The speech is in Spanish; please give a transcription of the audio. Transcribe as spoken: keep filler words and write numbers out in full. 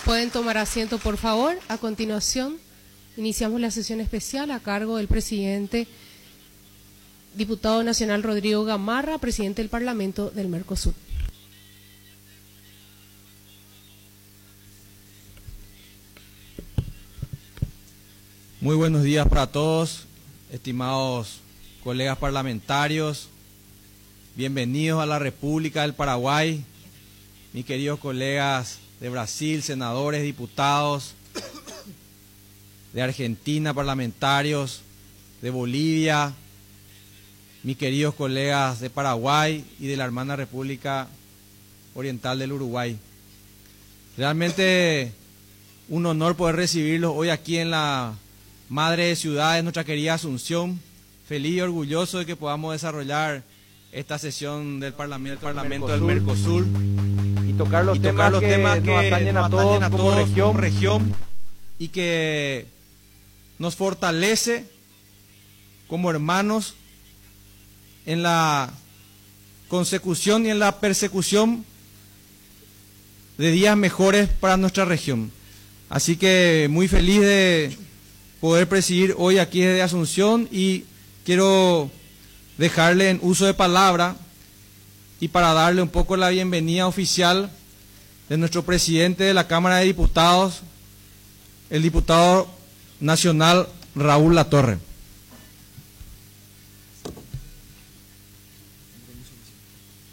Pueden tomar asiento, por favor. A continuación, iniciamos la sesión especial a cargo del presidente, diputado nacional Rodrigo Gamarra, presidente del Parlamento del Mercosur. Muy buenos días para todos, estimados colegas parlamentarios. Bienvenidos a la República del Paraguay, mis queridos colegas de Brasil, senadores, diputados, de Argentina, parlamentarios, de Bolivia, mis queridos colegas de Paraguay y de la hermana República Oriental del Uruguay. Realmente un honor poder recibirlos hoy aquí en la madre de ciudades, nuestra querida Asunción. Feliz y orgulloso de que podamos desarrollar esta sesión del Parlamento, del, Parlamento del Mercosur y tocar los, y temas, tocar los que temas que nos atañen a todos, a todos como, región. como región y que nos fortalece como hermanos en la consecución y en la persecución de días mejores para nuestra región. Así que muy feliz de poder presidir hoy aquí desde Asunción y quiero dejarle en uso de palabra y para darle un poco la bienvenida oficial de nuestro presidente de la Cámara de Diputados, el diputado nacional Raúl Latorre.